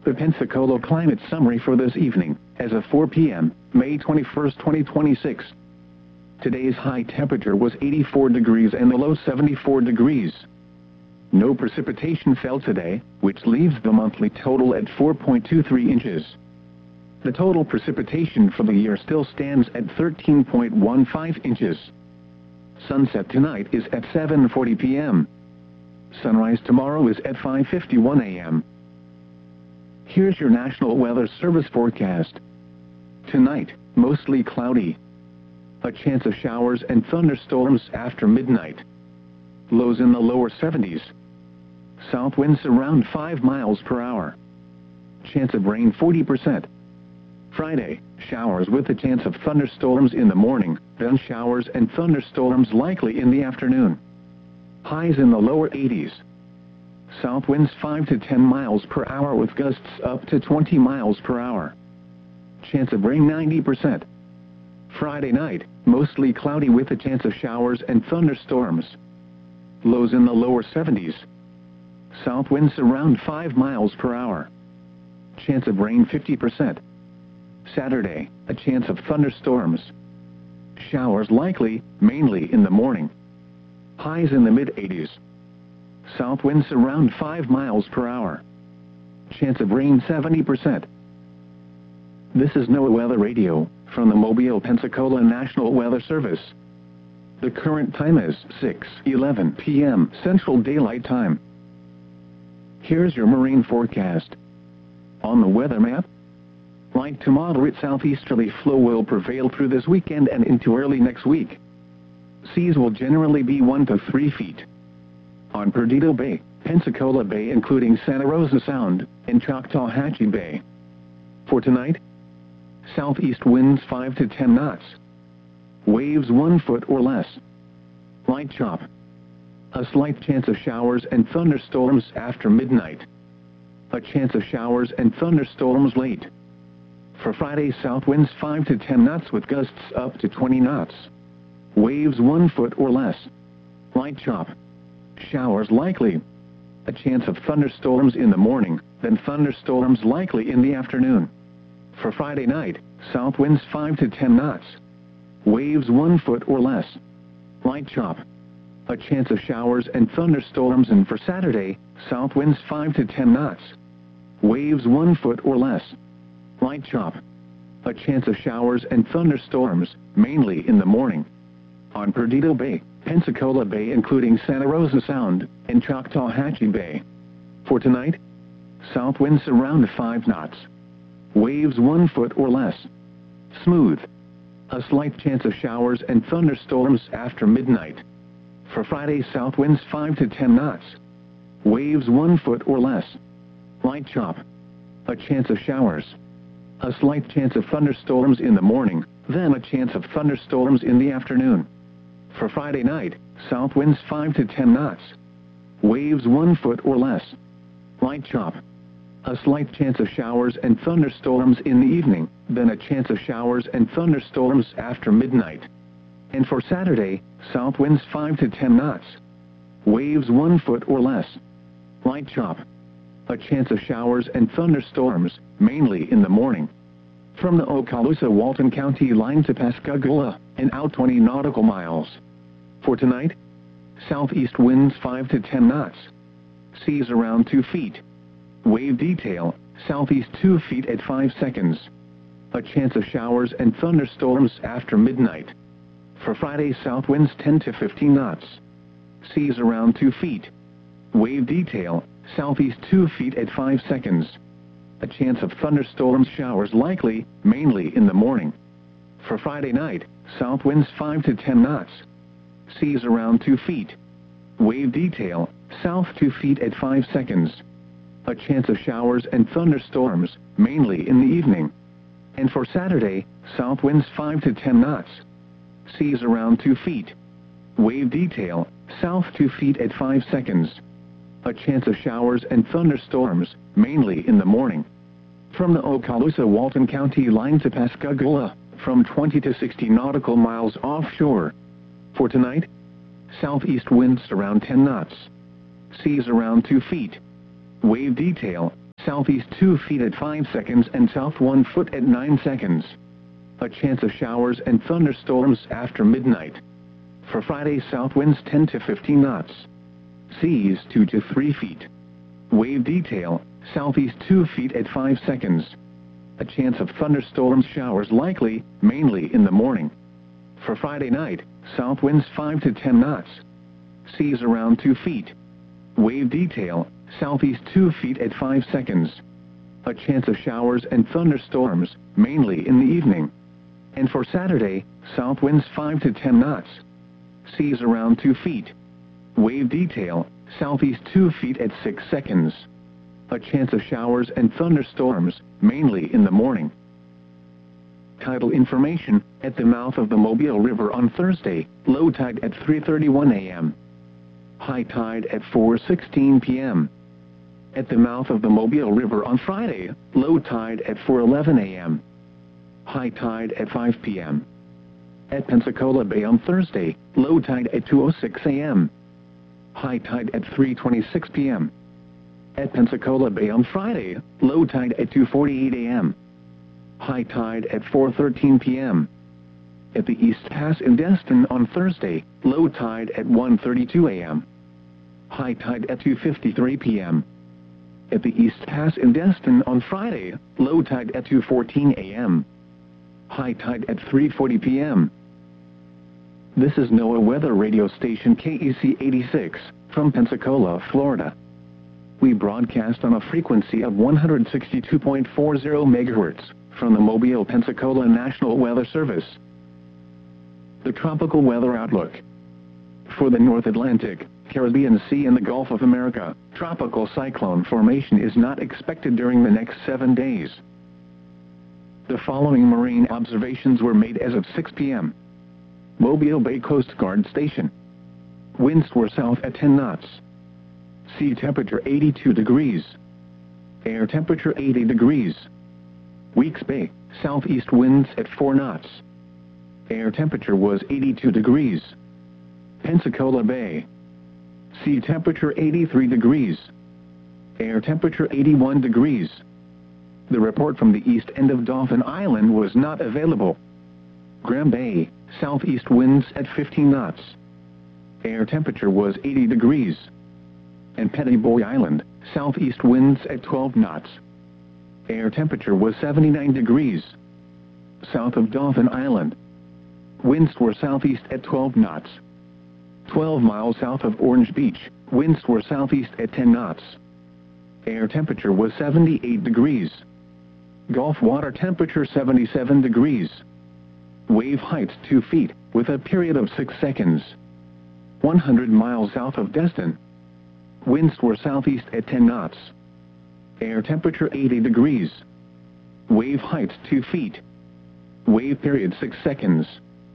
The Pensacola Climate Summary for this evening, as of 4 p.m., May 21, 2026. Today's high temperature was 84 degrees and the low 74 degrees. No precipitation fell today, which leaves the monthly total at 4.23 inches. The total precipitation for the year still stands at 13.15 inches. Sunset tonight is at 7:40 p.m. Sunrise tomorrow is at 5:51 a.m. Here's your National Weather Service forecast. Tonight, mostly cloudy. A chance of showers and thunderstorms after midnight. Lows in the lower 70s. South winds around 5 miles per hour. Chance of rain 40%. Friday, showers with a chance of thunderstorms in the morning, then showers and thunderstorms likely in the afternoon. Highs in the lower 80s. South winds 5 to 10 miles per hour with gusts up to 20 miles per hour. Chance of rain 90%. Friday night, mostly cloudy with a chance of showers and thunderstorms. Lows in the lower 70s. South winds around 5 miles per hour. Chance of rain 50%. Saturday, a chance of thunderstorms. Showers likely, mainly in the morning. Highs in the mid-80s. South winds around 5 miles per hour. Chance of rain 70%. This is NOAA Weather Radio, from the Mobile, Pensacola National Weather Service. The current time is 6:11 p.m. Central Daylight Time. Here's your marine forecast. On the weather map, light to moderate southeasterly flow will prevail through this weekend and into early next week. Seas will generally be 1 to 3 feet. On Perdido Bay, Pensacola Bay including Santa Rosa Sound, and Choctawhatchee Bay. For tonight, southeast winds 5 to 10 knots. Waves 1 foot or less. Light chop. A slight chance of showers and thunderstorms after midnight. A chance of showers and thunderstorms late. For Friday, south winds 5 to 10 knots with gusts up to 20 knots. Waves 1 foot or less. Light chop. Showers likely. A chance of thunderstorms in the morning, then thunderstorms likely in the afternoon. For Friday night, south winds 5 to 10 knots. Waves 1 foot or less. Light chop. A chance of showers and thunderstorms, and for Saturday, south winds 5 to 10 knots. Waves 1 foot or less. Light chop. A chance of showers and thunderstorms, mainly in the morning. On Perdido Bay, Pensacola Bay including Santa Rosa Sound, and Choctawhatchee Bay. For tonight, south winds around 5 knots. Waves 1 foot or less. Smooth. A slight chance of showers and thunderstorms after midnight. For Friday, south winds 5 to 10 knots. Waves 1 foot or less. Light chop. A chance of showers. A slight chance of thunderstorms in the morning, then a chance of thunderstorms in the afternoon. For Friday night, south winds 5 to 10 knots. Waves 1 foot or less. Light chop. A slight chance of showers and thunderstorms in the evening, then a chance of showers and thunderstorms after midnight. And for Saturday, south winds 5 to 10 knots. Waves 1 foot or less. Light chop. A chance of showers and thunderstorms, mainly in the morning. From the Okaloosa-Walton County line to Pascagoula, and out 20 nautical miles. For tonight, southeast winds 5 to 10 knots. Seas around 2 feet. Wave detail, southeast 2 feet at 5 seconds. A chance of showers and thunderstorms after midnight. For Friday, south winds 10 to 15 knots. Seas around 2 feet. Wave detail, southeast 2 feet at 5 seconds. A chance of thunderstorms, showers likely, mainly in the morning. For Friday night, south winds 5 to 10 knots. Seas around 2 feet. Wave detail, south 2 feet at 5 seconds. A chance of showers and thunderstorms, mainly in the evening. And for Saturday, south winds 5 to 10 knots. Seas around 2 feet. Wave detail, south 2 feet at 5 seconds. A chance of showers and thunderstorms, mainly in the morning. From the Okaloosa-Walton County line to Pascagoula, from 20 to 60 nautical miles offshore. For tonight, southeast winds around 10 knots. Seas around 2 feet. Wave detail, southeast 2 feet at 5 seconds and south 1 foot at 9 seconds. A chance of showers and thunderstorms after midnight. For Friday, south winds 10 to 15 knots. Seas 2 to 3 feet. Wave detail, southeast 2 feet at 5 seconds. A chance of thunderstorms showers likely, mainly in the morning. For Friday night, south winds 5 to 10 knots. Seas around 2 feet. Wave detail, southeast 2 feet at 5 seconds. A chance of showers and thunderstorms, mainly in the evening. And for Saturday, south winds 5 to 10 knots. Seas around 2 feet. Wave detail, southeast 2 feet at 6 seconds. A chance of showers and thunderstorms, mainly in the morning. Tidal information, at the mouth of the Mobile River on Thursday, low tide at 3:31 a.m. High tide at 4:16 p.m. At the mouth of the Mobile River on Friday, low tide at 4:11 a.m. High tide at 5 p.m. At Pensacola Bay on Thursday, low tide at 2:06 a.m. High tide at 3:26 p.m. At Pensacola Bay on Friday, low tide at 2:48 a.m. High tide at 4:13 p.m. At the East Pass in Destin on Thursday, low tide at 1:32 a.m. High tide at 2:53 p.m. At the East Pass in Destin on Friday, low tide at 2:14 a.m. High tide at 3:40 p.m. This is NOAA weather radio station KEC 86, from Pensacola, Florida. We broadcast on a frequency of 162.40 MHz, from the Mobile, Pensacola National Weather Service. The tropical weather outlook. For the North Atlantic, Caribbean Sea and the Gulf of America, tropical cyclone formation is not expected during the next 7 days. The following marine observations were made as of 6 p.m. Mobile Bay Coast Guard Station. Winds were south at 10 knots. Sea temperature 82 degrees. Air temperature 80 degrees. Weeks Bay, southeast winds at 4 knots. Air temperature was 82 degrees. Pensacola Bay. Sea temperature 83 degrees. Air temperature 81 degrees. The report from the east end of Dauphin Island was not available. Graham Bay, southeast winds at 15 knots. Air temperature was 80 degrees. And Petty Boy Island, southeast winds at 12 knots. Air temperature was 79 degrees. South of Dauphin Island. Winds were southeast at 12 knots. 12 miles south of Orange Beach, winds were southeast at 10 knots. Air temperature was 78 degrees. Gulf water temperature 77 degrees. Wave height 2 feet, with a period of 6 seconds. 100 miles south of Destin. Winds were southeast at 10 knots. Air temperature 80 degrees. Wave height 2 feet. Wave period 6 seconds.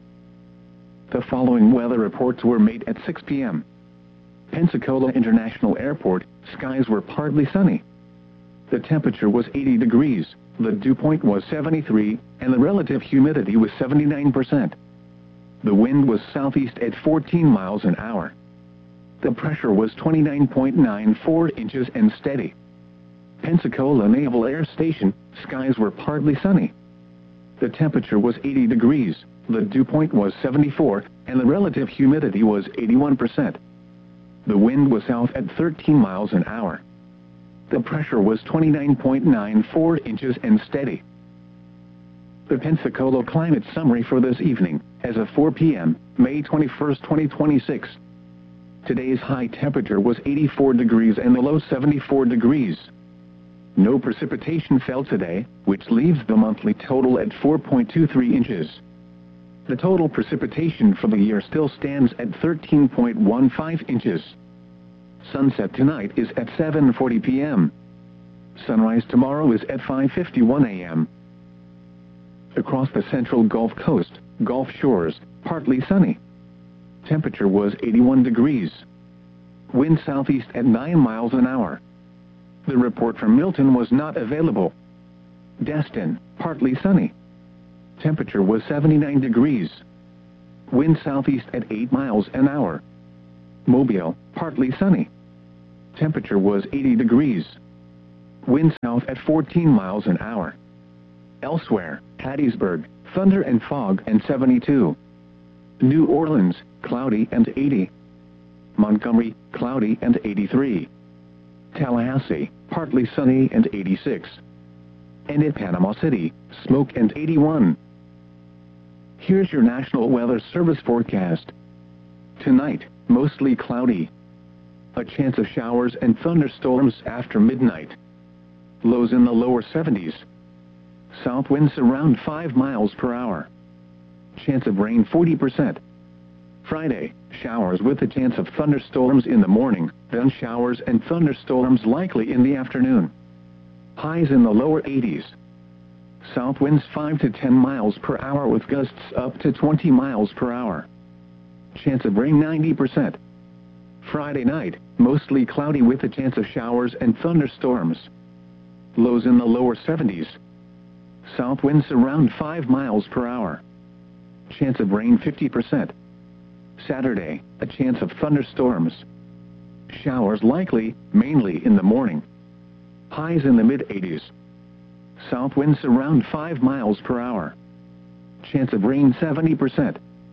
The following weather reports were made at 6 p.m. Pensacola International Airport, skies were partly sunny. The temperature was 80 degrees, the dew point was 73, and the relative humidity was 79%. The wind was southeast at 14 miles an hour. The pressure was 29.94 inches and steady. Pensacola Naval Air Station, skies were partly sunny. The temperature was 80 degrees, the dew point was 74, and the relative humidity was 81%. The wind was south at 13 miles an hour. The pressure was 29.94 inches and steady. The Pensacola climate summary for this evening, as of 4 p.m., May 21, 2026. Today's high temperature was 84 degrees and the low 74 degrees. No precipitation fell today, which leaves the monthly total at 4.23 inches. The total precipitation for the year still stands at 13.15 inches. Sunset tonight is at 7:40 p.m. Sunrise tomorrow is at 5:51 a.m. Across the central Gulf Coast, Gulf Shores, partly sunny. Temperature was 81 degrees. Wind southeast at 9 miles an hour. The report from Milton was not available. Destin, partly sunny. Temperature was 79 degrees. Wind southeast at 8 miles an hour. Mobile, partly sunny. Temperature was 80 degrees. wind south at 14 miles an hour. Elsewhere, Hattiesburg, thunder and fog and 72. New Orleans, cloudy and 80. Montgomery, cloudy and 83. Tallahassee, partly sunny and 86. And in Panama City, smoke and 81. Here's your National Weather Service forecast. Tonight, mostly cloudy. A chance of showers and thunderstorms after midnight. Lows in the lower 70s. South winds around 5 miles per hour. Chance of rain 40%. Friday, showers with a chance of thunderstorms in the morning, then showers and thunderstorms likely in the afternoon. Highs in the lower 80s. South winds 5 to 10 miles per hour with gusts up to 20 miles per hour. Chance of rain 90%. Friday night, mostly cloudy with a chance of showers and thunderstorms. Lows in the lower 70s. South winds around 5 miles per hour. Chance of rain 50%. Saturday, a chance of thunderstorms. Showers likely, mainly in the morning. Highs in the mid-80s. South winds around 5 miles per hour. Chance of rain 70%.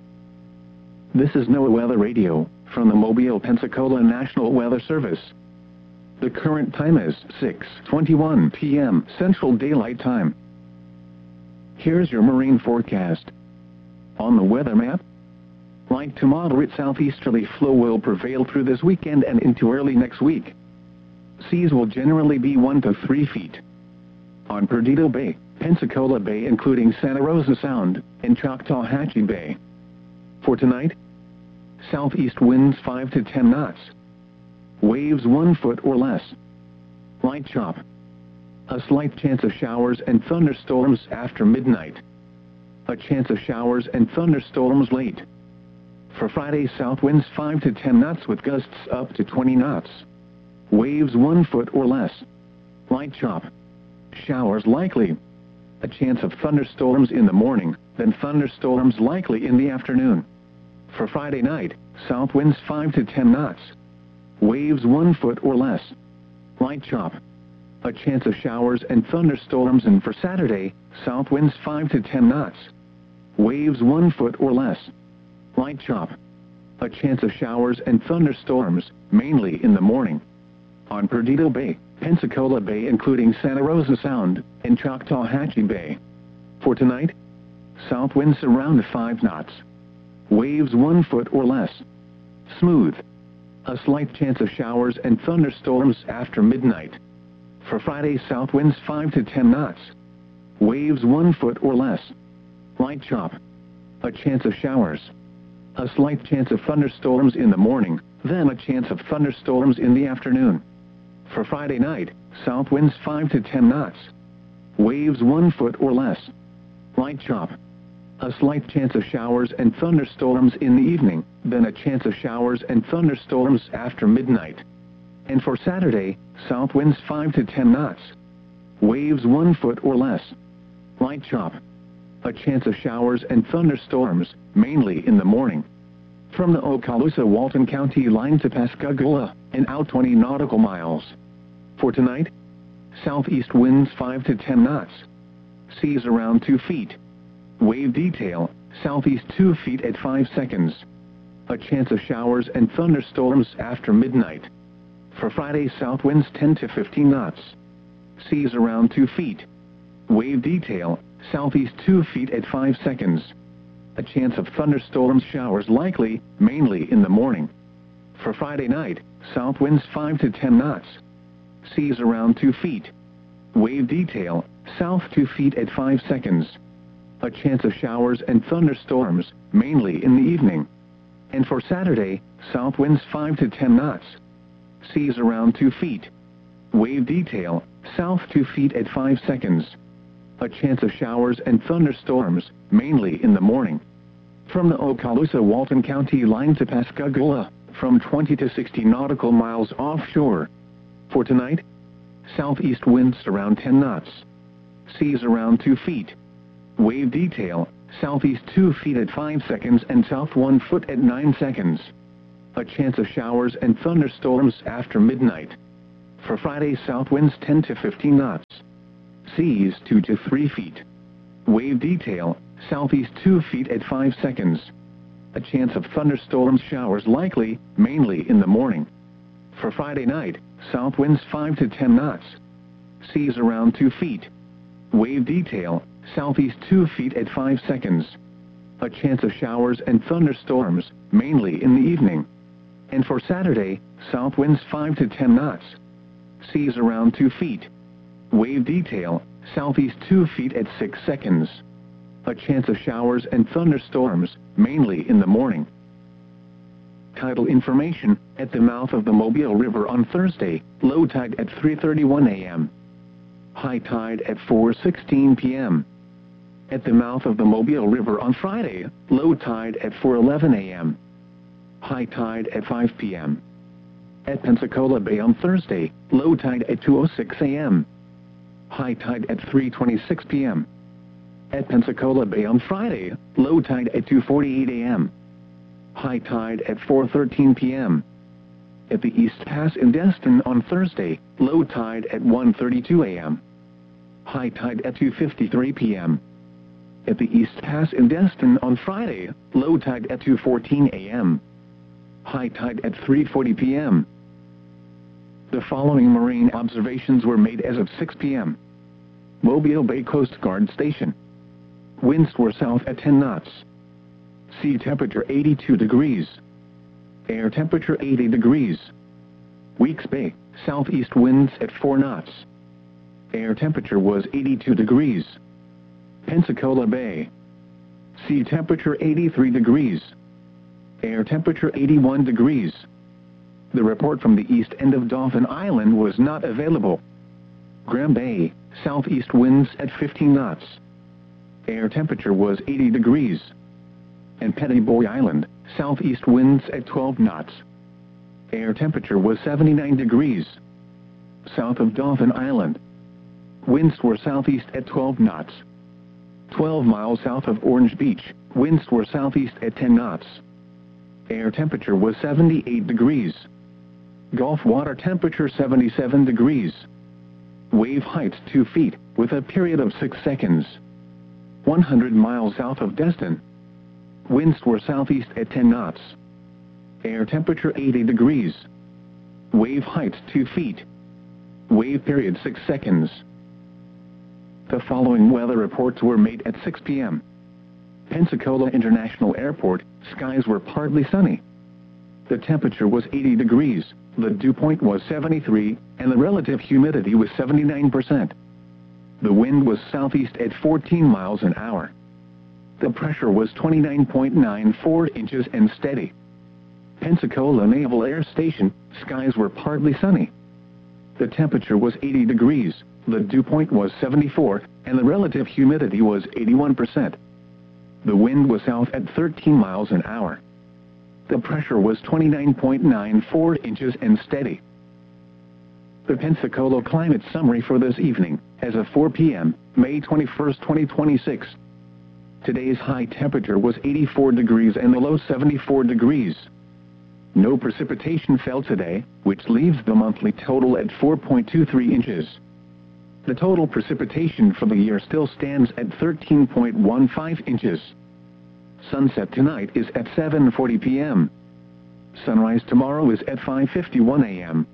This is NOAA Weather Radio, from the Mobile, Pensacola National Weather Service. The current time is 6:21 p.m. Central Daylight Time. Here's your marine forecast. On the weather map, light to moderate southeasterly flow will prevail through this weekend and into early next week. Seas will generally be 1 to 3 feet. On Perdido Bay, Pensacola Bay including Santa Rosa Sound, and Choctawhatchee Bay. For tonight, southeast winds 5 to 10 knots. Waves 1 foot or less. Light chop. A slight chance of showers and thunderstorms after midnight. A chance of showers and thunderstorms late. For Friday, south winds 5 to 10 knots with gusts up to 20 knots. Waves 1 foot or less. Light chop. Showers likely. A chance of thunderstorms in the morning, then thunderstorms likely in the afternoon. For Friday night, south winds 5 to 10 knots. Waves 1 foot or less. Light chop. A chance of showers and thunderstorms, and for Saturday, south winds 5 to 10 knots. Waves 1 foot or less. Light chop. A chance of showers and thunderstorms, mainly in the morning. On Perdido Bay, Pensacola Bay including Santa Rosa Sound, and Choctawhatchee Bay. For tonight, south winds around 5 knots. Waves 1 foot or less. Smooth. A slight chance of showers and thunderstorms after midnight. For Friday, south winds 5 to 10 knots. Waves 1 foot or less. Light chop. A chance of showers. A slight chance of thunderstorms in the morning, then a chance of thunderstorms in the afternoon. For Friday night, south winds 5 to 10 knots. Waves 1 foot or less. Light chop. A slight chance of showers and thunderstorms in the evening, then a chance of showers and thunderstorms after midnight. And for Saturday, south winds 5 to 10 knots. Waves 1 foot or less. Light chop. A chance of showers and thunderstorms, mainly in the morning. From the Okaloosa-Walton County line to Pascagoula, and out 20 nautical miles. For tonight, southeast winds 5 to 10 knots. Seas around 2 feet. Wave detail, southeast 2 feet at 5 seconds. A chance of showers and thunderstorms after midnight. For Friday, south winds 10 to 15 knots. Seas around 2 feet. Wave detail, southeast 2 feet at 5 seconds. A chance of thunderstorms, showers likely, mainly in the morning. For Friday night, south winds 5 to 10 knots. Seas around 2 feet. Wave detail, south 2 feet at 5 seconds. A chance of showers and thunderstorms, mainly in the evening. And for Saturday, south winds 5 to 10 knots. Seas around 2 feet. Wave detail, south 2 feet at 5 seconds. A chance of showers and thunderstorms, mainly in the morning. From the Okaloosa-Walton County line to Pascagoula, from 20 to 60 nautical miles offshore. For tonight, southeast winds around 10 knots. Seas around 2 feet. Wave detail, southeast 2 feet at 5 seconds and south 1 foot at 9 seconds. A chance of showers and thunderstorms after midnight. For Friday, south winds 10 to 15 knots. Seas 2 to 3 feet. Wave detail, southeast 2 feet at 5 seconds. A chance of thunderstorm showers likely, mainly in the morning. For Friday night, south winds 5 to 10 knots. Seas around 2 feet. Wave detail, southeast 2 feet at 5 seconds. A chance of showers and thunderstorms, mainly in the evening. And for Saturday, south winds 5 to 10 knots. Seas around 2 feet. Wave detail, southeast 2 feet at 6 seconds. A chance of showers and thunderstorms, mainly in the morning. Tidal information, at the mouth of the Mobile River on Thursday, low tide at 3:31 a.m. High tide at 4:16 p.m. At the mouth of the Mobile River on Friday, low tide at 4:11 a.m. High tide at 5 p.m. At Pensacola Bay on Thursday, low tide at 2:06 a.m. High tide at 3:26 p.m. At Pensacola Bay on Friday, low tide at 2:48 a.m. High tide at 4:13 p.m. At the East Pass in Destin on Thursday, low tide at 1:32 a.m. High tide at 2:53 p.m. At the East Pass in Destin on Friday, low tide at 2:14 a.m. High tide at 3:40 p.m. The following marine observations were made as of 6 p.m. Mobile Bay Coast Guard Station. Winds were south at 10 knots. Sea temperature 82 degrees. Air temperature 80 degrees. Weeks Bay, southeast winds at 4 knots. Air temperature was 82 degrees. Pensacola Bay. Sea temperature 83 degrees. Air temperature 81 degrees. The report from the east end of Dauphin Island was not available. Graham Bay, southeast winds at 15 knots. Air temperature was 80 degrees. And Petty Boy Island, southeast winds at 12 knots. Air temperature was 79 degrees. South of Dauphin Island. Winds were southeast at 12 knots. 12 miles south of Orange Beach, winds were southeast at 10 knots. Air temperature was 78 degrees. Gulf water temperature 77 degrees. Wave height 2 feet, with a period of 6 seconds. 100 miles south of Destin. Winds were southeast at 10 knots. Air temperature 80 degrees. Wave height 2 feet. Wave period 6 seconds. The following weather reports were made at 6 p.m. Pensacola International Airport, skies were partly sunny. The temperature was 80 degrees, the dew point was 73, and the relative humidity was 79%. The wind was southeast at 14 miles an hour. The pressure was 29.94 inches and steady. Pensacola Naval Air Station, skies were partly sunny. The temperature was 80 degrees, the dew point was 74, and the relative humidity was 81%. The wind was south at 13 miles an hour. The pressure was 29.94 inches and steady. The Pensacola climate summary for this evening, as of 4 p.m., May 21, 2026. Today's high temperature was 84 degrees and the low 74 degrees. No precipitation fell today, which leaves the monthly total at 4.23 inches. The total precipitation for the year still stands at 13.15 inches. Sunset tonight is at 7:40 p.m. Sunrise tomorrow is at 5:51 a.m.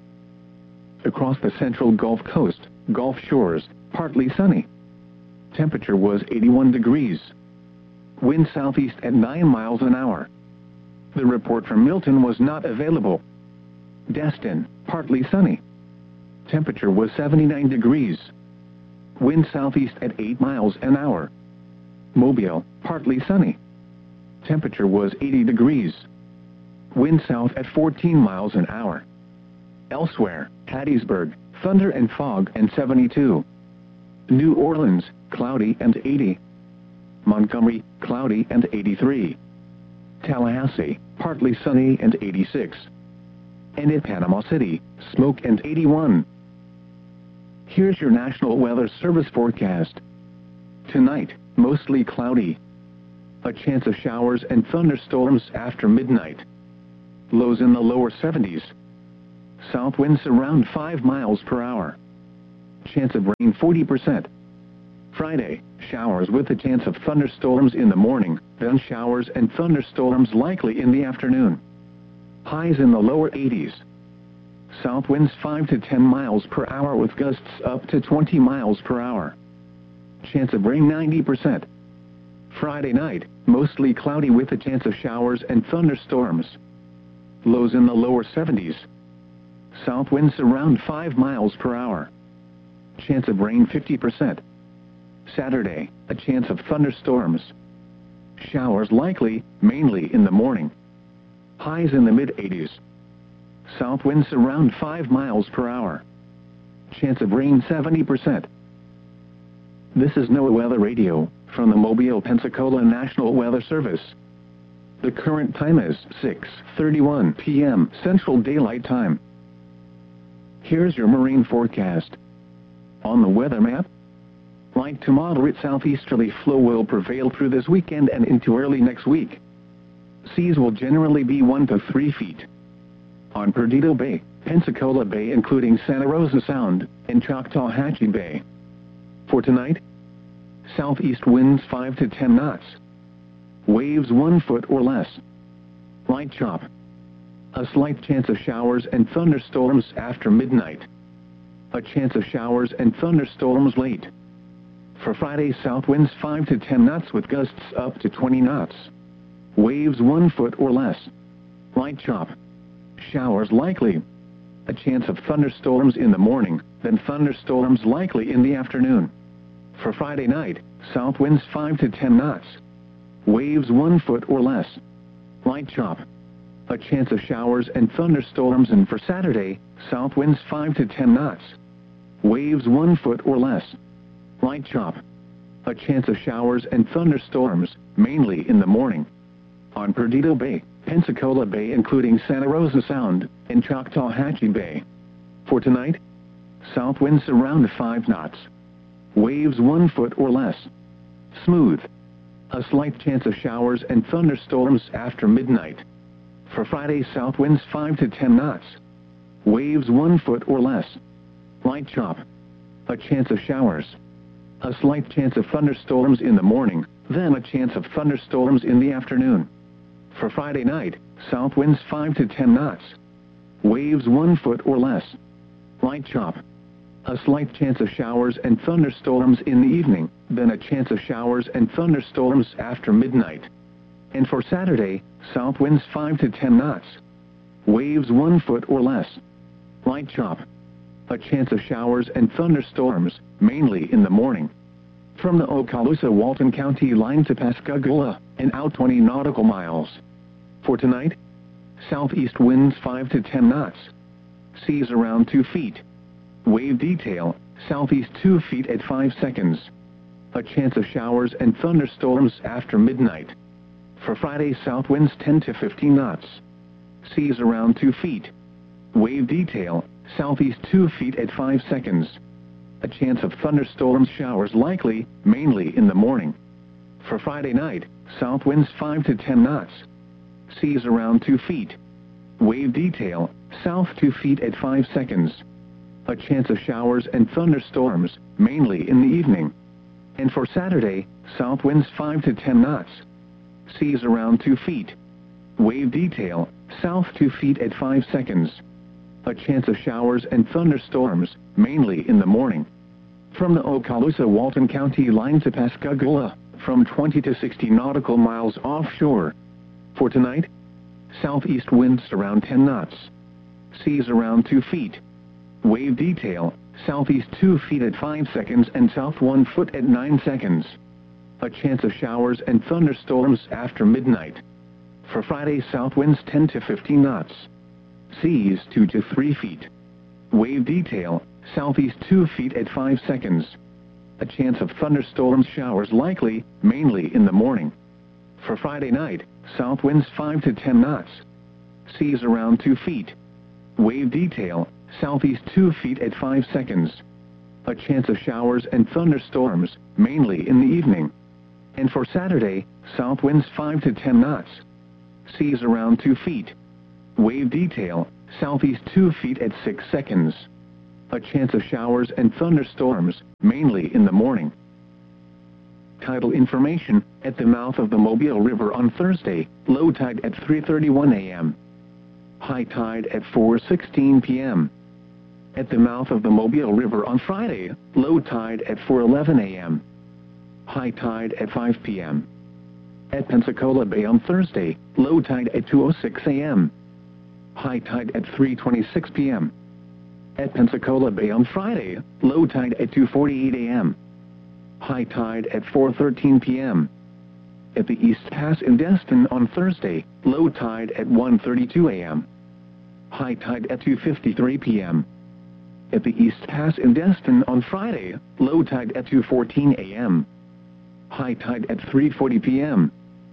Across the central Gulf Coast, Gulf Shores, partly sunny. Temperature was 81 degrees. Wind southeast at 9 miles an hour. The report from Milton was not available. Destin, partly sunny. Temperature was 79 degrees. Wind southeast at 8 miles an hour. Mobile, partly sunny. Temperature was 80 degrees. Wind south at 14 miles an hour. Elsewhere, Hattiesburg, thunder and fog and 72. New Orleans, cloudy and 80. Montgomery, cloudy and 83. Tallahassee, partly sunny and 86. And in Panama City, smoke and 81. Here's your National Weather Service forecast. Tonight, mostly cloudy. A chance of showers and thunderstorms after midnight. Lows in the lower 70s. south winds around 5 miles per hour. Chance of rain 40%. Friday, showers with a chance of thunderstorms in the morning, then showers and thunderstorms likely in the afternoon. Highs in the lower 80s. South winds 5 to 10 miles per hour with gusts up to 20 miles per hour. Chance of rain 90%. Friday night, mostly cloudy with a chance of showers and thunderstorms. Lows in the lower 70s. South winds around 5 miles per hour. Chance of rain 50%. Saturday, a chance of thunderstorms. Showers likely, mainly in the morning. Highs in the mid-80s. South winds around 5 miles per hour. Chance of rain 70%. This is NOAA Weather Radio, from the Mobile, Pensacola National Weather Service. The current time is 6:31 p.m. Central Daylight Time. Here's your marine forecast. On the weather map, light to moderate southeasterly flow will prevail through this weekend and into early next week. Seas will generally be 1 to 3 feet. On Perdido Bay, Pensacola Bay including Santa Rosa Sound, and Choctawhatchee Bay. For tonight, southeast winds 5 to 10 knots. Waves 1 foot or less. Light chop. A slight chance of showers and thunderstorms after midnight. A chance of showers and thunderstorms late. For Friday, south winds 5 to 10 knots with gusts up to 20 knots. Waves 1 foot or less. Light chop. Showers likely. A chance of thunderstorms in the morning, then thunderstorms likely in the afternoon. For Friday night, south winds 5 to 10 knots. Waves 1 foot or less. Light chop. A chance of showers and thunderstorms, and for Saturday, south winds 5 to 10 knots. Waves 1 foot or less. Light chop. A chance of showers and thunderstorms, mainly in the morning. On Perdido Bay, Pensacola Bay including Santa Rosa Sound, and Choctawhatchee Bay. For tonight, south winds around 5 knots. Waves 1 foot or less. Smooth. A slight chance of showers and thunderstorms after midnight. For Friday, south winds 5 to 10 knots. Waves 1 foot or less. Light chop. A chance of showers. A slight chance of thunderstorms in the morning, then a chance of thunderstorms in the afternoon. For Friday night, south winds 5 to 10 knots. Waves 1 foot or less. Light chop. A slight chance of showers and thunderstorms in the evening, then a chance of showers and thunderstorms after midnight. And for Saturday, south winds 5 to 10 knots. Waves 1 foot or less. Light chop. A chance of showers and thunderstorms, mainly in the morning. From the Okaloosa-Walton County line to Pascagoula, and out 20 nautical miles. For tonight, southeast winds 5 to 10 knots. Seas around 2 feet. Wave detail, southeast 2 feet at 5 seconds. A chance of showers and thunderstorms after midnight. For Friday, south winds 10 to 15 knots. Seas around 2 feet. Wave detail, southeast 2 feet at 5 seconds. A chance of thunderstorms showers likely, mainly in the morning. For Friday night, south winds 5 to 10 knots. Seas around 2 feet. Wave detail, south 2 feet at 5 seconds. A chance of showers and thunderstorms, mainly in the evening. And for Saturday, south winds 5 to 10 knots. Seas around 2 feet. Wave detail, south 2 feet at 5 seconds. A chance of showers and thunderstorms, mainly in the morning. From the Okaloosa-Walton County line to Pascagoula, from 20 to 60 nautical miles offshore. For tonight, southeast winds around 10 knots. Seas around 2 feet. Wave detail, southeast 2 feet at 5 seconds and south 1 foot at 9 seconds. A chance of showers and thunderstorms after midnight. For Friday, south winds 10 to 15 knots. Seas 2 to 3 feet. Wave detail, southeast 2 feet at 5 seconds. A chance of thunderstorms showers likely, mainly in the morning. For Friday night, south winds 5 to 10 knots. Seas around 2 feet. Wave detail, southeast 2 feet at 5 seconds. A chance of showers and thunderstorms, mainly in the evening. And for Saturday, south winds 5 to 10 knots. Seas around 2 feet. Wave detail, southeast 2 feet at 6 seconds. A chance of showers and thunderstorms, mainly in the morning. Tidal information, at the mouth of the Mobile River on Thursday, low tide at 3:31 a.m. High tide at 4:16 p.m. At the mouth of the Mobile River on Friday, low tide at 4:11 a.m. High tide at 5 p.m. At Pensacola Bay on Thursday, low tide at 2:06 a.m. High tide at 3:26 p.m. At Pensacola Bay on Friday, low tide at 2:48 a.m. High tide at 4:13 p.m. At the East Pass in Destin on Thursday, low tide at 1:32 a.m. High tide at 2:53 p.m. At the East Pass in Destin on Friday, low tide at 2:14 a.m. High tide at 3:40 p.m.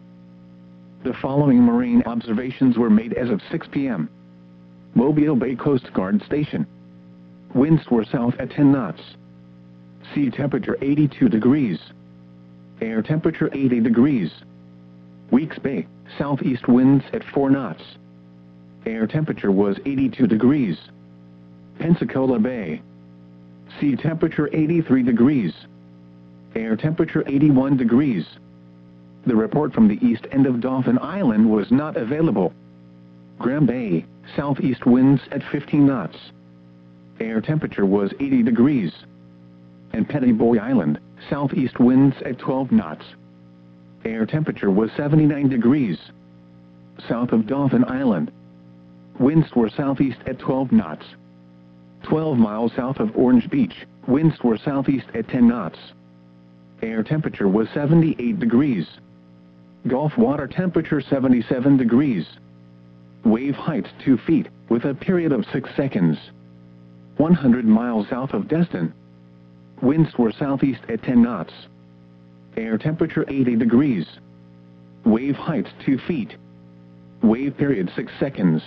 The following marine observations were made as of 6 p.m. Mobile Bay Coast Guard Station. Winds were south at 10 knots. Sea temperature 82 degrees. Air temperature 80 degrees. Weeks Bay, southeast winds at 4 knots. Air temperature was 82 degrees. Pensacola Bay. Sea temperature 83 degrees. Air temperature 81 degrees. The report from the east end of Dauphin Island was not available. Graham Bay, southeast winds at 15 knots. Air temperature was 80 degrees. And Petty Boy Island, southeast winds at 12 knots. Air temperature was 79 degrees. South of Dauphin Island. Winds were southeast at 12 knots. 12 miles south of Orange Beach, winds were southeast at 10 knots. Air temperature was 78 degrees. Gulf water temperature 77 degrees. Wave height 2 feet, with a period of 6 seconds. 100 miles south of Destin. Winds were southeast at 10 knots. Air temperature 80 degrees. Wave height 2 feet. Wave period 6 seconds.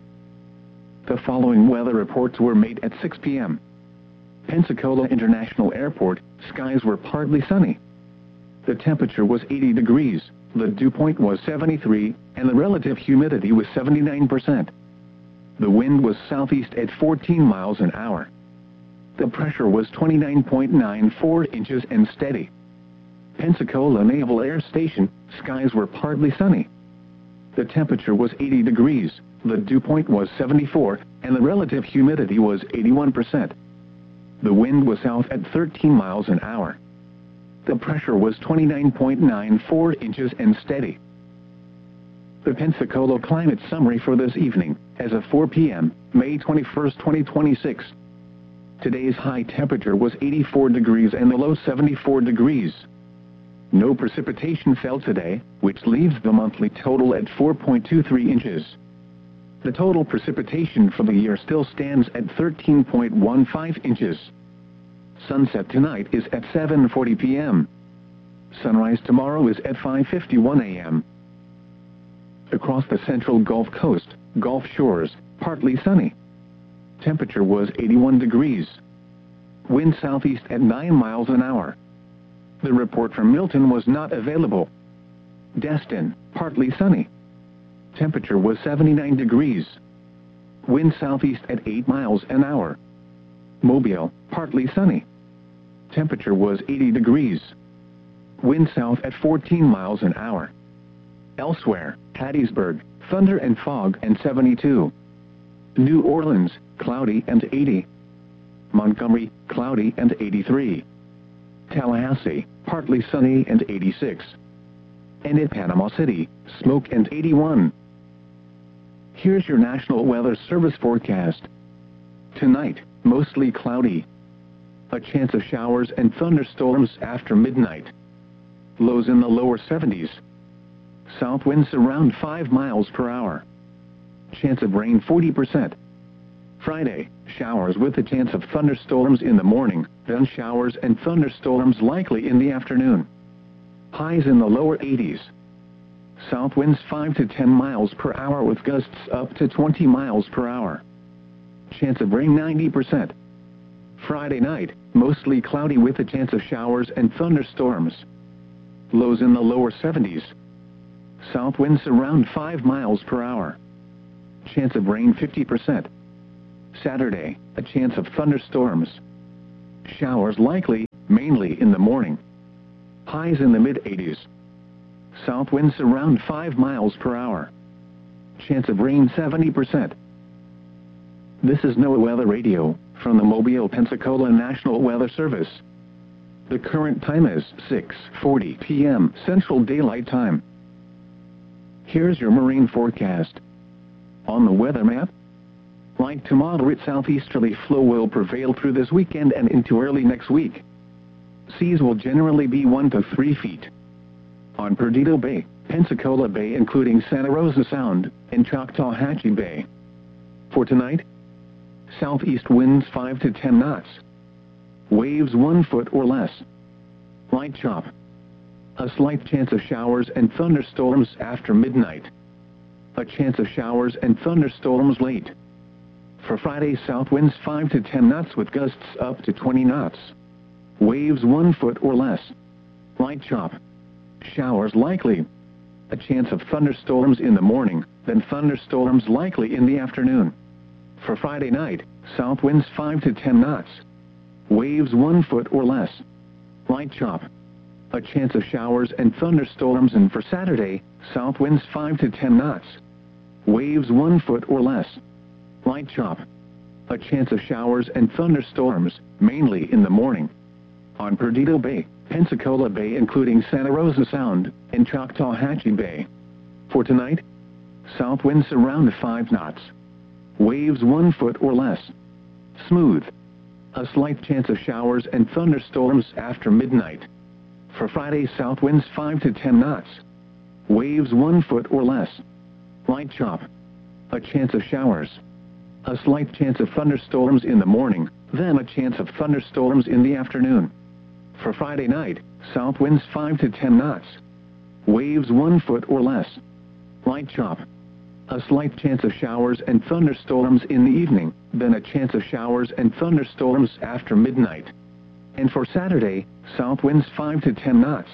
The following weather reports were made at 6 p.m. Pensacola International Airport, skies were partly sunny. The temperature was 80 degrees, the dew point was 73, and the relative humidity was 79%. The wind was southeast at 14 miles an hour. The pressure was 29.94 inches and steady. Pensacola Naval Air Station, skies were partly sunny. The temperature was 80 degrees, the dew point was 74, and the relative humidity was 81%. The wind was south at 13 miles an hour. The pressure was 29.94 inches and steady. The Pensacola Climate Summary for this evening, as of 4 p.m., May 21, 2026. Today's high temperature was 84 degrees and the low 74 degrees. No precipitation fell today, which leaves the monthly total at 4.23 inches. The total precipitation for the year still stands at 13.15 inches. Sunset tonight is at 7:40 p.m. Sunrise tomorrow is at 5:51 a.m. Across the central Gulf Coast, Gulf Shores, partly sunny. Temperature was 81 degrees. Wind southeast at 9 miles an hour. The report from Milton was not available. Destin, partly sunny. Temperature was 79 degrees. Wind southeast at 8 miles an hour. Mobile, partly sunny. Temperature was 80 degrees. Wind south at 14 miles an hour. Elsewhere, Hattiesburg, thunder and fog and 72. New Orleans, cloudy and 80. Montgomery, cloudy and 83. Tallahassee, partly sunny and 86. And at Panama City, smoke and 81. Here's your National Weather Service forecast. Tonight, mostly cloudy. A chance of showers and thunderstorms after midnight. Lows in the lower 70s. South winds around 5 miles per hour. Chance of rain 40%. Friday, showers with a chance of thunderstorms in the morning, then showers and thunderstorms likely in the afternoon. Highs in the lower 80s. South winds 5 to 10 miles per hour with gusts up to 20 miles per hour. Chance of rain 90%. Friday night, mostly cloudy with a chance of showers and thunderstorms. Lows in the lower 70s. South winds around 5 miles per hour. chance of rain 50%. Saturday, a chance of thunderstorms. Showers likely, mainly in the morning. Highs in the mid-80s. South winds around 5 miles per hour. Chance of rain 70%. This is NOAA Weather Radio, from the Mobile, Pensacola National Weather Service. The current time is 6:40 p.m. Central Daylight Time. Here's your marine forecast. On the weather map, light to moderate southeasterly flow will prevail through this weekend and into early next week. Seas will generally be 1 to 3 feet. On Perdido Bay, Pensacola Bay including Santa Rosa Sound, and Choctawhatchee Bay. For tonight, southeast winds 5 to 10 knots. Waves 1 foot or less. Light chop. A slight chance of showers and thunderstorms after midnight. A chance of showers and thunderstorms late. For Friday, south winds 5 to 10 knots with gusts up to 20 knots. Waves 1 foot or less. Light chop. Showers likely. A chance of thunderstorms in the morning, then thunderstorms likely in the afternoon. For Friday night, south winds 5 to 10 knots. Waves 1 foot or less. Light chop. A chance of showers and thunderstorms, and for Saturday, south winds 5 to 10 knots. Waves 1 foot or less. Light chop. A chance of showers and thunderstorms, mainly in the morning. On Perdido Bay, Pensacola Bay including Santa Rosa Sound, and Choctawhatchee Bay. For tonight, south winds around 5 knots. Waves 1 foot or less. Smooth. A slight chance of showers and thunderstorms after midnight. For Friday, south winds 5 to 10 knots. Waves 1 foot or less. Light chop. A chance of showers. A slight chance of thunderstorms in the morning, then a chance of thunderstorms in the afternoon. For Friday night, south winds 5 to 10 knots. Waves 1 foot or less. Light chop. A slight chance of showers and thunderstorms in the evening, then a chance of showers and thunderstorms after midnight. And for Saturday, south winds 5 to 10 knots.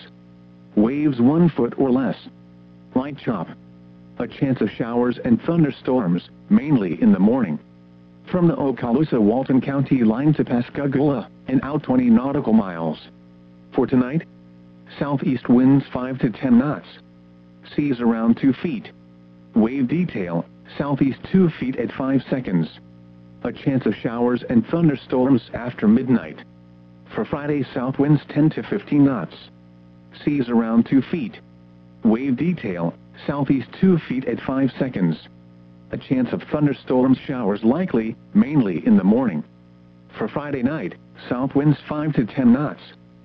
Waves 1 foot or less. Light chop. A chance of showers and thunderstorms, mainly in the morning. From the Okaloosa-Walton County line to Pascagoula, and out 20 nautical miles. For tonight, southeast winds 5 to 10 knots. Seas around 2 feet. Wave detail, southeast 2 feet at 5 seconds. A chance of showers and thunderstorms after midnight. For Friday, south winds 10 to 15 knots. Seas around 2 feet. Wave detail, southeast 2 feet at 5 seconds. A chance of thunderstorms, showers likely, mainly in the morning. For Friday night, south winds 5 to 10 knots.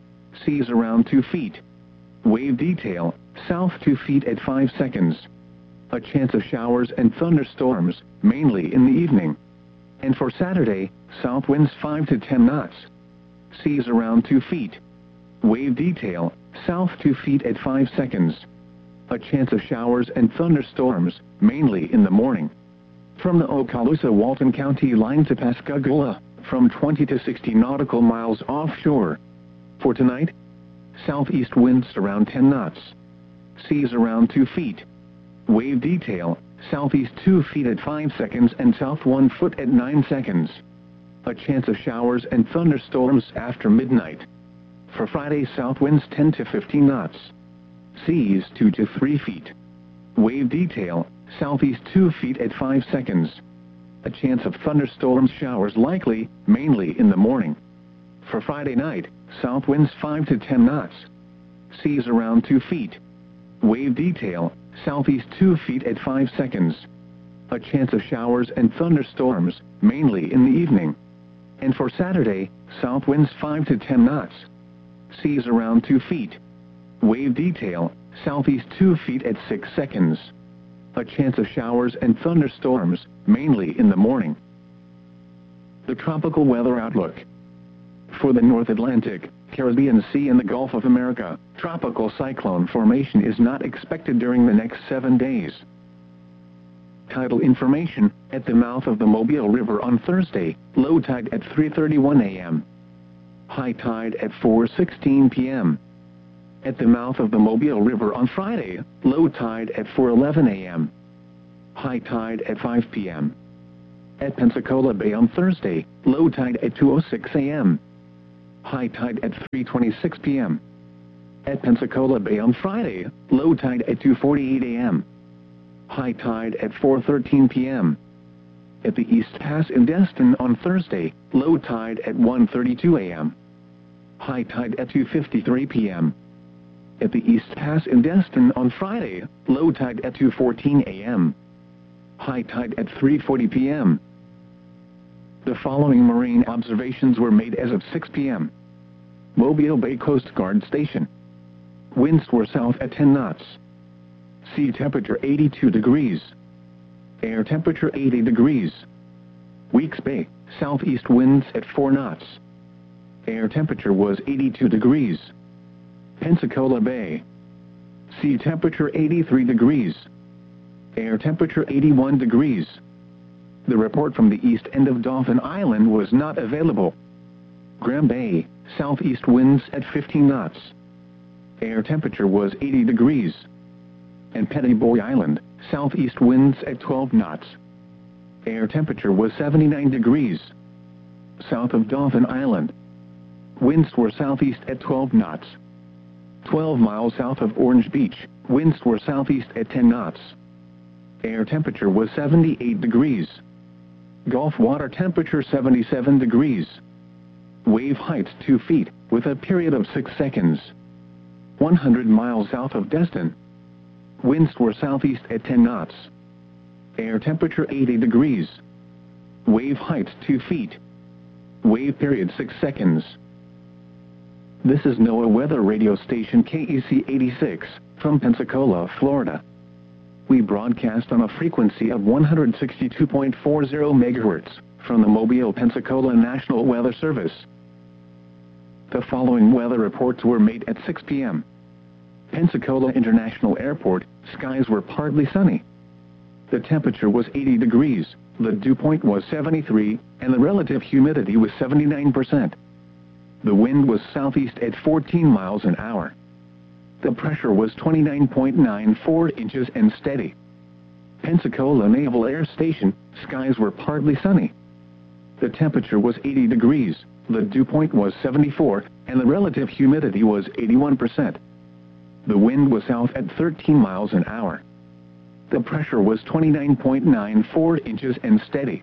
Seas around 2 feet. Wave detail, south 2 feet at 5 seconds. A chance of showers and thunderstorms, mainly in the evening. And for Saturday, south winds 5 to 10 knots. Seas around 2 feet. Wave detail, south 2 feet at 5 seconds. A chance of showers and thunderstorms, mainly in the morning. From the Okaloosa-Walton County line to Pascagoula, from 20 to 60 nautical miles offshore. For tonight, southeast winds around 10 knots. Seas around 2 feet. Wave detail, southeast 2 feet at 5 seconds and south 1 foot at 9 seconds. A chance of showers and thunderstorms after midnight. For Friday, south winds 10 to 15 knots. Seas 2 to 3 feet. Wave detail, southeast 2 feet at 5 seconds. A chance of thunderstorms, showers likely, mainly in the morning. For Friday night, south winds 5 to 10 knots. Seas around 2 feet. Wave detail, southeast 2 feet at 5 seconds. A chance of showers and thunderstorms, mainly in the evening. And for Saturday, south winds 5 to 10 knots. Seas around 2 feet. Wave detail, southeast 2 feet at 6 seconds. A chance of showers and thunderstorms, mainly in the morning. The tropical weather outlook. For the North Atlantic, Caribbean Sea and the Gulf of America, tropical cyclone formation is not expected during the next 7 days. Tidal information, at the mouth of the Mobile River on Thursday, low tide at 3:31 a.m. High tide at 4:16 p.m. At the mouth of the Mobile River on Friday, low tide at 4:11 a.m. High tide at 5 p.m. At Pensacola Bay on Thursday, low tide at 2:06 a.m. High tide at 3:26 p.m. At Pensacola Bay on Friday, low tide at 2:48 a.m. High tide at 4:13 p.m. At the East Pass in Destin on Thursday, low tide at 1:32 a.m. High tide at 2:53 p.m. At the East Pass in Destin on Friday, low tide at 2:14 a.m. High tide at 3:40 p.m. The following marine observations were made as of 6 p.m. Mobile Bay Coast Guard Station. Winds were south at 10 knots. Sea temperature 82 degrees. Air temperature 80 degrees. Weeks Bay, southeast winds at 4 knots. Air temperature was 82 degrees. Pensacola Bay. Sea temperature 83 degrees. Air temperature 81 degrees. The report from the east end of Dauphin Island was not available. Graham Bay, southeast winds at 15 knots. Air temperature was 80 degrees. And Pettiboy Island, southeast winds at 12 knots. Air temperature was 79 degrees. South of Dauphin Island. Winds were southeast at 12 knots. 12 miles south of Orange Beach, winds were southeast at 10 knots. Air temperature was 78 degrees. Gulf water temperature 77 degrees. Wave height 2 feet, with a period of 6 seconds. 100 miles south of Destin. Winds were southeast at 10 knots. Air temperature 80 degrees. Wave height 2 feet. Wave period 6 seconds. This is NOAA weather radio station KEC 86, from Pensacola, Florida. We broadcast on a frequency of 162.40 MHz, from the Mobile, Pensacola National Weather Service. The following weather reports were made at 6 p.m. Pensacola International Airport, skies were partly sunny. The temperature was 80 degrees, the dew point was 73, and the relative humidity was 79%. The wind was southeast at 14 miles an hour. The pressure was 29.94 inches and steady. Pensacola Naval Air Station, skies were partly sunny. The temperature was 80 degrees, the dew point was 74, and the relative humidity was 81%. The wind was south at 13 miles an hour. The pressure was 29.94 inches and steady.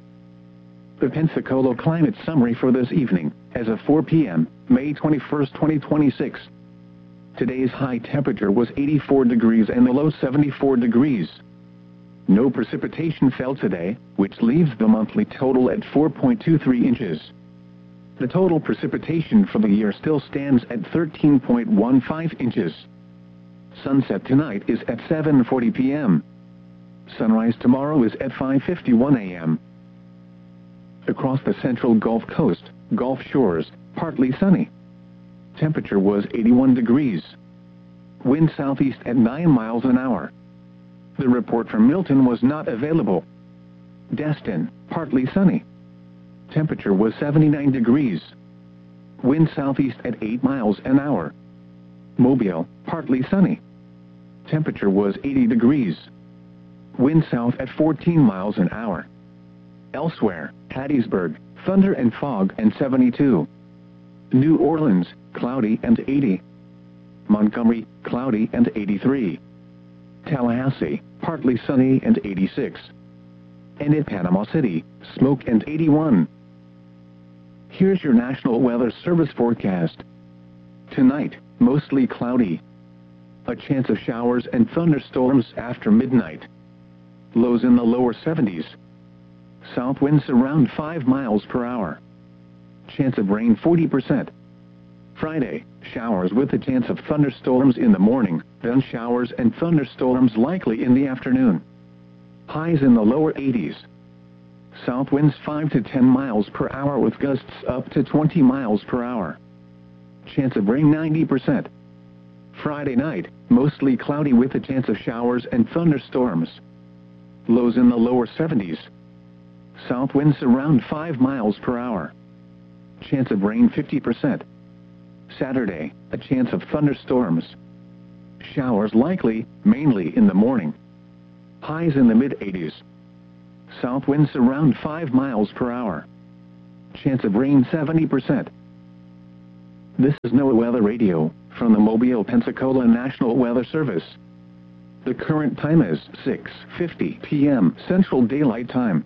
The Pensacola climate summary for this evening, as of 4 p.m., May 21, 2026. Today's high temperature was 84 degrees and the low 74 degrees. No precipitation fell today, which leaves the monthly total at 4.23 inches. The total precipitation for the year still stands at 13.15 inches. Sunset tonight is at 7:40 p.m. Sunrise tomorrow is at 5:51 a.m. Across the central Gulf Coast, Gulf Shores, partly sunny. Temperature was 81 degrees. Wind southeast at 9 miles an hour. The report from Milton was not available. Destin, partly sunny. Temperature was 79 degrees. Wind southeast at 8 miles an hour. Mobile, partly sunny. Temperature was 80 degrees. Wind south at 14 miles an hour. Elsewhere, Hattiesburg, thunder and fog and 72. New Orleans, cloudy and 80. Montgomery, cloudy and 83. Tallahassee, partly sunny and 86. And in Panama City, smoke and 81. Here's your National Weather Service forecast. Tonight, mostly cloudy. A chance of showers and thunderstorms after midnight. Lows in the lower 70s. South winds around 5 miles per hour. Chance of rain 40%. Friday, showers with a chance of thunderstorms in the morning, then showers and thunderstorms likely in the afternoon. Highs in the lower 80s. South winds 5 to 10 miles per hour with gusts up to 20 miles per hour. Chance of rain 90%. Friday night, mostly cloudy with a chance of showers and thunderstorms. Lows in the lower 70s. South winds around 5 miles per hour. Chance of rain 50%. Saturday, a chance of thunderstorms. Showers likely, mainly in the morning. highs in the mid-80s. South winds around 5 miles per hour. Chance of rain 70%. This is NOAA Weather Radio, from the Mobile, Pensacola National Weather Service. The current time is 6:50 p.m. Central Daylight Time.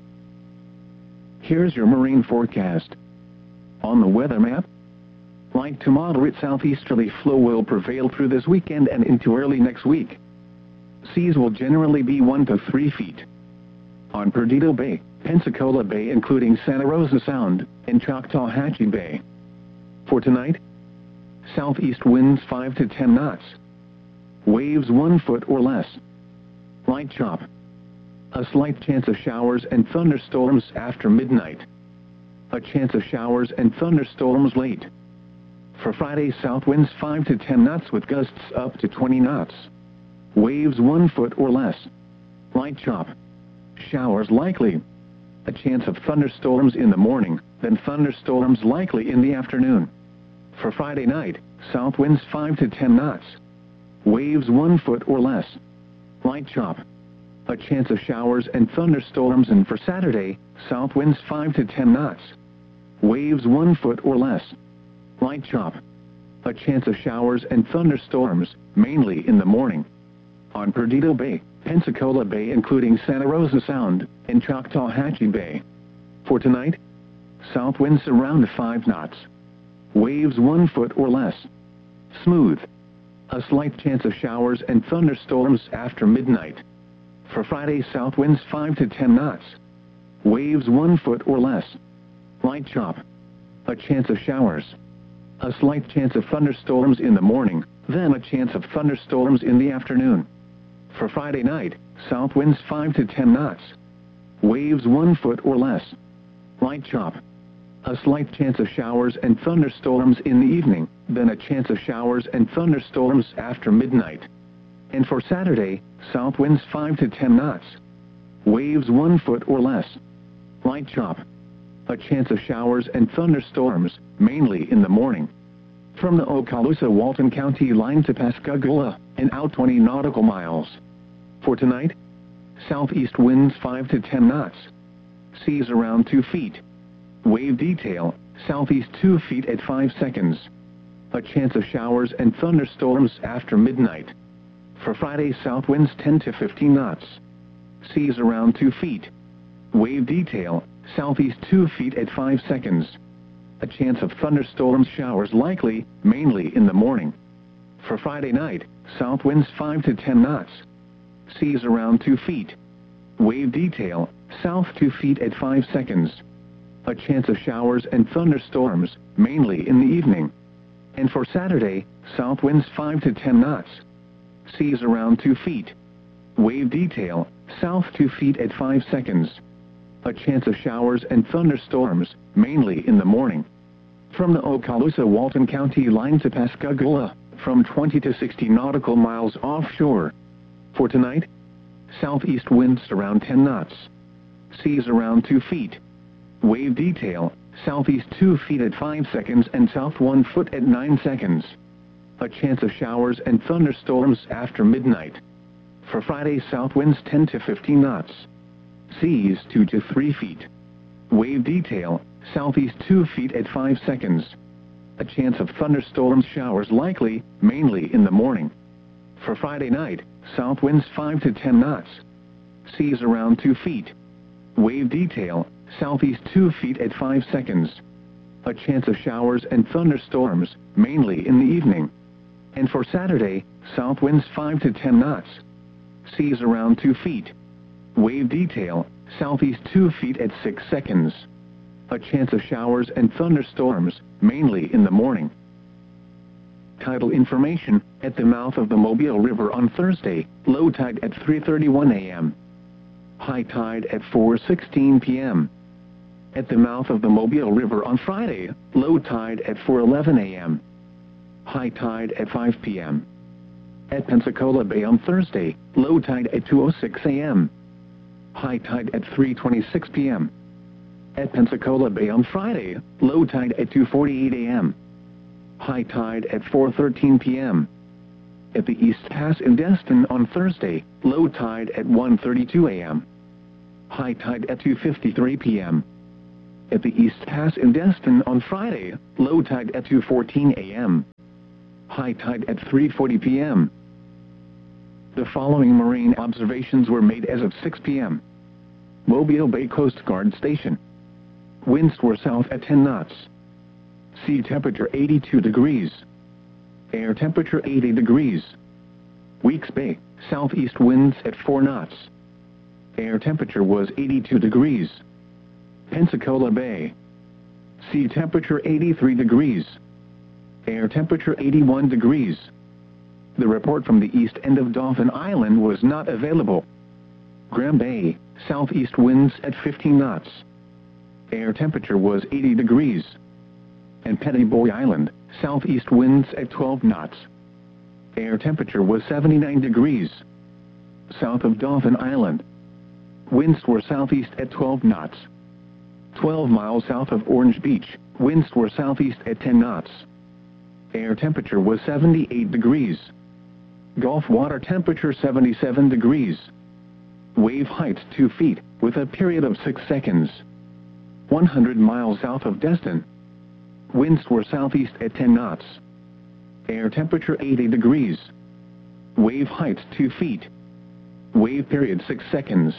Here's your marine forecast. On the weather map, light to moderate southeasterly flow will prevail through this weekend and into early next week. Seas will generally be 1 to 3 feet. On Perdido Bay, Pensacola Bay including Santa Rosa Sound, and Choctawhatchee Bay. For tonight, southeast winds 5 to 10 knots. Waves 1 foot or less. Light chop. A slight chance of showers and thunderstorms after midnight. A chance of showers and thunderstorms late. For Friday, south winds 5 to 10 knots with gusts up to 20 knots. Waves 1 foot or less. Light chop. Showers likely. A chance of thunderstorms in the morning, then thunderstorms likely in the afternoon. For Friday night, south winds 5 to 10 knots. Waves 1 foot or less. Light chop. A chance of showers and thunderstorms, and for Saturday, south winds 5 to 10 knots. Waves 1 foot or less. Light chop. A chance of showers and thunderstorms, mainly in the morning. On Perdido Bay, Pensacola Bay including Santa Rosa Sound, and Choctawhatchee Bay. For tonight, south winds around 5 knots. Waves 1 foot or less. Smooth. A slight chance of showers and thunderstorms after midnight. For Friday, south winds 5 to 10 knots. Waves 1 foot or less. Light chop. A chance of showers. A slight chance of thunderstorms in the morning, then a chance of thunderstorms in the afternoon. For Friday night, south winds 5 to 10 knots. Waves 1 foot or less. Light chop. A slight chance of showers and thunderstorms in the evening, then a chance of showers and thunderstorms after midnight. And for Saturday, south winds 5 to 10 knots. Waves 1 foot or less. Light chop. A chance of showers and thunderstorms, mainly in the morning. From the Okaloosa-Walton County line to Pascagoula, and out 20 nautical miles. For tonight, southeast winds 5 to 10 knots. Seas around 2 feet. Wave detail, southeast 2 feet at 5 seconds. A chance of showers and thunderstorms after midnight. For Friday, south winds 10 to 15 knots. Seas around 2 feet. Wave detail, southeast 2 feet at 5 seconds. A chance of thunderstorms showers likely, mainly in the morning. For Friday night, south winds 5 to 10 knots. Seas around 2 feet. Wave detail, south 2 feet at 5 seconds. A chance of showers and thunderstorms, mainly in the evening. And for Saturday, south winds 5 to 10 knots. Seas around 2 feet. Wave detail, south 2 feet at 5 seconds. A chance of showers and thunderstorms, mainly in the morning. From the Okaloosa-Walton County line to Pascagoula, from 20 to 60 nautical miles offshore. For tonight, southeast winds around 10 knots. Seas around 2 feet. Wave detail, southeast 2 feet at 5 seconds and south 1 foot at 9 seconds. A chance of showers and thunderstorms after midnight. For Friday, south winds 10 to 15 knots. Seas 2 to 3 feet. Wave detail, southeast 2 feet at 5 seconds. A chance of thunderstorms showers likely, mainly in the morning. For Friday night, south winds 5 to 10 knots. Seas around 2 feet. Wave detail, southeast 2 feet at 5 seconds. A chance of showers and thunderstorms, mainly in the evening. And for Saturday, south winds 5 to 10 knots. Seas around 2 feet. Wave detail, southeast 2 feet at 6 seconds. A chance of showers and thunderstorms, mainly in the morning. Tidal information, at the mouth of the Mobile River on Thursday, low tide at 3:31 a.m. High tide at 4:16 p.m. At the mouth of the Mobile River on Friday, low tide at 4:11 a.m. High tide at 5 p.m. At Pensacola Bay on Thursday, low tide at 2:06 a.m. High tide at 3:26 p.m. At Pensacola Bay on Friday, low tide at 2:48 a.m. High tide at 4:13 p.m. At the East Pass in Destin on Thursday, low tide at 1:32 a.m. High tide at 2:53 p.m. At the East Pass in Destin on Friday, low tide at 2:14 a.m. High tide at 3:40 p.m. The following marine observations were made as of 6 p.m. Mobile Bay Coast Guard Station. Winds were south at 10 knots. Sea temperature 82 degrees. Air temperature 80 degrees. Weeks Bay, southeast winds at 4 knots. Air temperature was 82 degrees. Pensacola Bay. Sea temperature 83 degrees. Air temperature 81 degrees. The report from the east end of Dauphin Island was not available. Graham Bay, southeast winds at 15 knots. Air temperature was 80 degrees. And Petty Boy Island, southeast winds at 12 knots. Air temperature was 79 degrees. South of Dauphin Island. Winds were southeast at 12 knots. 12 miles south of Orange Beach, winds were southeast at 10 knots. Air temperature was 78 degrees. Gulf water temperature 77 degrees. Wave height 2 feet, with a period of 6 seconds. 100 miles south of Destin. Winds were southeast at 10 knots. Air temperature 80 degrees. Wave height 2 feet. Wave period 6 seconds.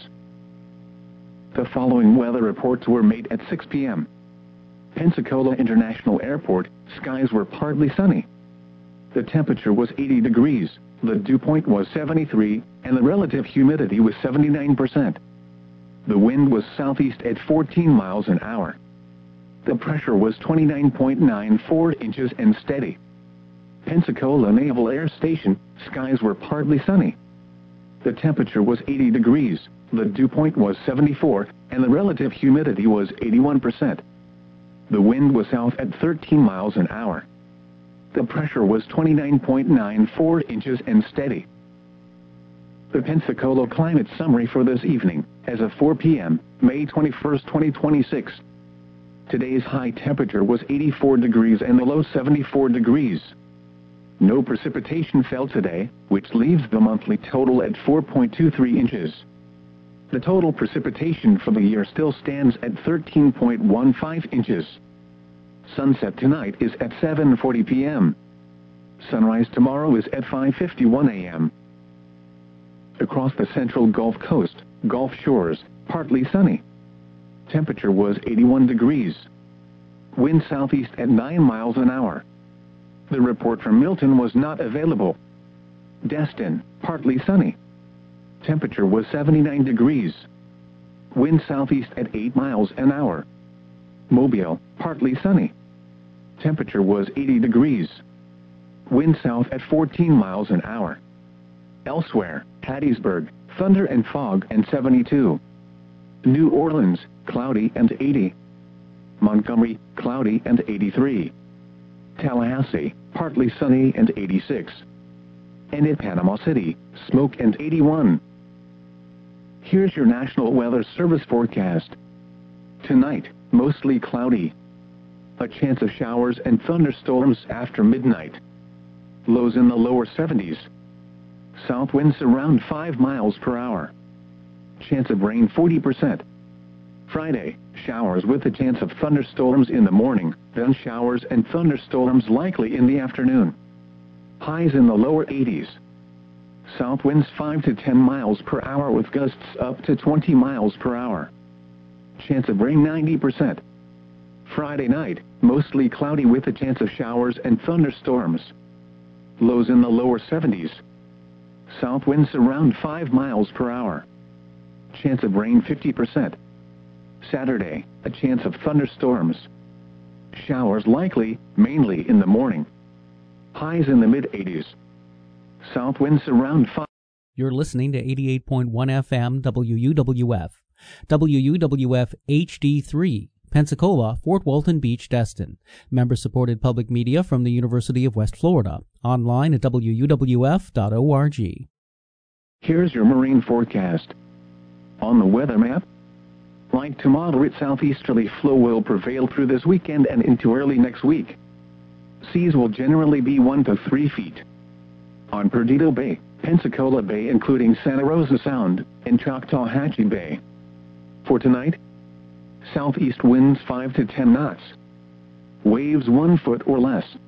The following weather reports were made at 6 p.m. Pensacola International Airport, skies were partly sunny. The temperature was 80 degrees, the dew point was 73, and the relative humidity was 79%. The wind was southeast at 14 miles an hour. The pressure was 29.94 inches and steady. Pensacola Naval Air Station, skies were partly sunny. The temperature was 80 degrees, the dew point was 74, and the relative humidity was 81%. The wind was south at 13 miles an hour. The pressure was 29.94 inches and steady. The Pensacola climate summary for this evening, as of 4 p.m., May 21, 2026. Today's high temperature was 84 degrees and the low 74 degrees. No precipitation fell today, which leaves the monthly total at 4.23 inches. The total precipitation for the year still stands at 13.15 inches. Sunset tonight is at 7:40 p.m. Sunrise tomorrow is at 5:51 a.m. Across the central Gulf Coast, Gulf Shores, partly sunny. Temperature was 81 degrees. Wind southeast at 9 miles an hour. The report from Milton was not available. Destin, partly sunny. Temperature was 79 degrees. Wind southeast at 8 miles an hour. Mobile, partly sunny. Temperature was 80 degrees. Wind south at 14 miles an hour. Elsewhere, Hattiesburg, thunder and fog and 72. New Orleans, cloudy and 80. Montgomery, cloudy and 83. Tallahassee, partly sunny and 86. And in Panama City, smoke and 81. Here's your National Weather Service forecast. Tonight, mostly cloudy. A chance of showers and thunderstorms after midnight. Lows in the lower 70s. South winds around 5 miles per hour. Chance of rain 40%. Friday, showers with a chance of thunderstorms in the morning, then showers and thunderstorms likely in the afternoon. Highs in the lower 80s. South winds 5 to 10 miles per hour with gusts up to 20 miles per hour. Chance of rain 90%. Friday night, mostly cloudy with a chance of showers and thunderstorms. Lows in the lower 70s. South winds around 5 miles per hour. Chance of rain 50%. Saturday, a chance of thunderstorms. Showers likely, mainly in the morning. Highs in the mid-80s. South winds around 5. You're listening to 88.1 FM WUWF. WUWF HD3, Pensacola, Fort Walton Beach, Destin. Member-supported public media from the University of West Florida. Online at wuwf.org. Here's your marine forecast. On the weather map, light to moderate southeasterly flow will prevail through this weekend and into early next week. Seas will generally be 1 to 3 feet. on Perdido Bay, Pensacola Bay including Santa Rosa Sound, and Choctawhatchee Bay. For tonight, southeast winds 5 to 10 knots. Waves 1 foot or less.